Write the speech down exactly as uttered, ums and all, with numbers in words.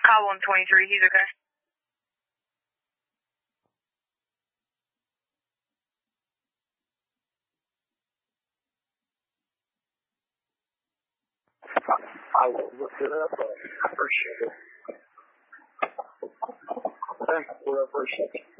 Call one twenty-three, he's okay. I will look it up. I appreciate it. Thanks for appreciate it.